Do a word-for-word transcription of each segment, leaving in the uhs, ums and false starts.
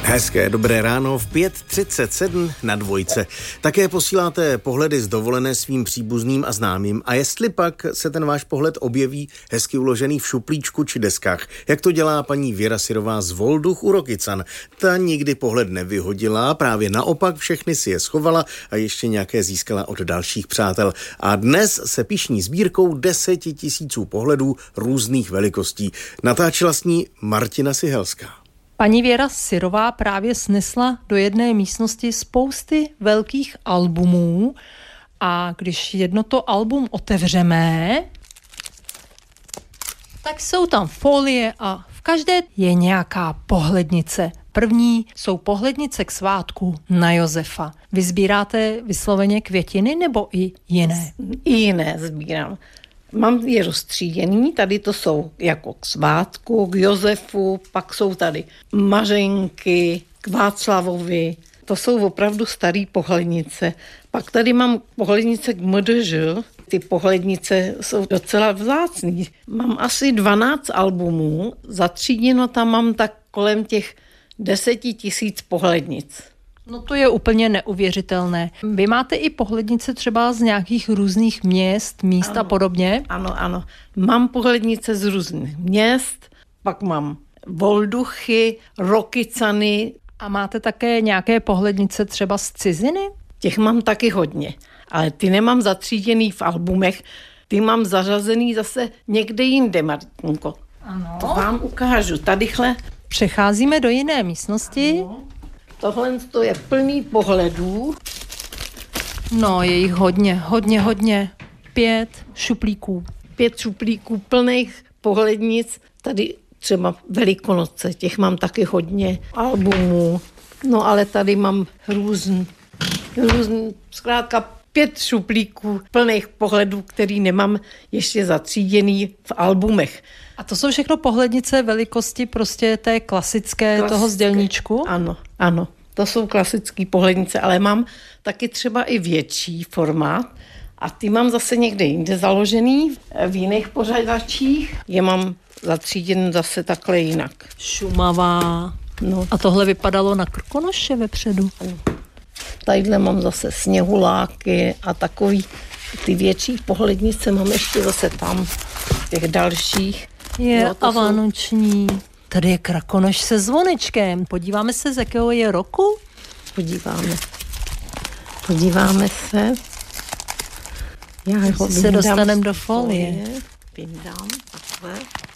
Hezké dobré ráno v pět třicet sedm na Dvojce. Také posíláte pohledy z dovolené svým příbuzným a známým. A jestli pak se ten váš pohled objeví hezky uložený v šuplíčku či deskách, jak to dělá paní Věra Syrová z Volduch u Rokycan. Ta nikdy pohled nevyhodila, právě naopak všechny si je schovala a ještě nějaké získala od dalších přátel. A dnes se pyšní sbírkou deseti tisíců pohledů různých velikostí. Natáčela s ní Martina Sihelská. Paní Věra Syrová právě snesla do jedné místnosti spousty velkých albumů a když jedno to album otevřeme, tak jsou tam folie a v každé je nějaká pohlednice. První jsou pohlednice k svátku na Josefa. Vy sbíráte vysloveně květiny nebo i jiné? I jiné sbírám. Mám je rozstříděný, tady to jsou jako k svátku, k Josefu, pak jsou tady Mařenky, k Václavovi, to jsou opravdu staré pohlednice. Pak tady mám pohlednice k M D Ž, ty pohlednice jsou docela vzácný. Mám asi dvanáct albumů, zatříděno tam mám tak kolem těch deseti tisíc pohlednic. No to je úplně neuvěřitelné. Vy máte i pohlednice třeba z nějakých různých měst, míst ano, a podobně? Ano, ano. Mám pohlednice z různých měst, pak mám Volduchy, Rokycany. A máte také nějaké pohlednice třeba z ciziny? Těch mám taky hodně, ale ty nemám zatříděný v albumech, ty mám zařazený zase někde jinde, Martinko. Ano. To vám ukážu. Tadyhle. Přecházíme do jiné místnosti. Ano. Tohle to je plný pohledů. No, je jich hodně, hodně, hodně. Pět šuplíků. Pět šuplíků plných pohlednic. Tady třeba Velikonoce, těch mám taky hodně albumů. No ale tady mám různý, různý, zkrátka pět šuplíků plných pohledů, který nemám ještě zatříděný v albumech. A to jsou všechno pohlednice velikosti prostě té klasické, klasické toho zdělníčku? Ano, ano. To jsou klasické pohlednice, ale mám taky třeba i větší formát. A ty mám zase někde jinde založený, v jiných pořadačích. Je mám zatříděn zase takhle jinak. Šumavá. No. A tohle vypadalo na Krkonoše vepředu? Ano. Tadyhle mám zase sněhuláky a takový ty větší pohlednice mám ještě zase tam, těch dalších. Je no, a vánoční. Jsou... Tady je Krakonoš se zvonečkem. Podíváme se, z jakého je roku? Podíváme. Podíváme se. Já ho se dostaneme do folie. Vyndám takhle.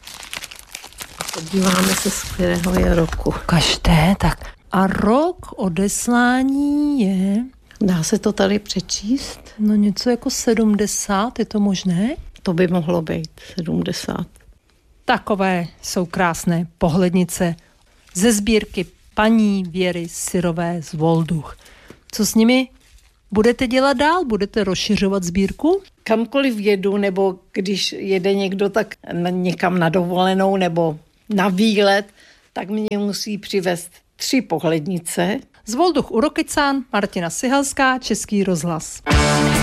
A podíváme se, z kterého je roku. Ukažte, tak. A rok odeslání je... Dá se to tady přečíst? No něco jako sedmdesát, je to možné? To by mohlo být sedmdesát. Takové jsou krásné pohlednice ze sbírky paní Věry Syrové z Volduch. Co s nimi budete dělat dál? Budete rozšiřovat sbírku? Kamkoliv jedu, nebo když jede někdo tak někam na dovolenou nebo na výlet, tak mě musí přivést tři pohlednice. Z Volduch u Rokycan, Martina Sihelská, Český rozhlas.